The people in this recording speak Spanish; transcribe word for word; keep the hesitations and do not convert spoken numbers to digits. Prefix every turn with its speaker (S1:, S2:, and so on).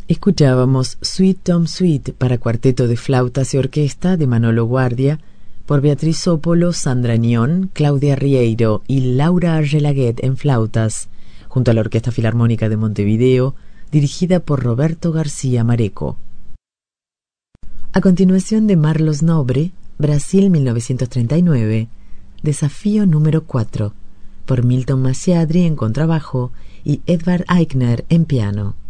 S1: Escuchábamos Sweet Tom Sweet para cuarteto de flautas y orquesta de Manolo Guardia por Beatriz Sopolo, Sandra Nión, Claudia Rieiro y Laura Argelaguet en flautas, junto a la Orquesta Filarmónica de Montevideo, dirigida por Roberto García Mareco. A continuación, de Marlos Nobre, Brasil mil novecientos treinta y nueve, Desafío número cuatro, por Milton Masiadri en contrabajo y Edvard Eichner en piano.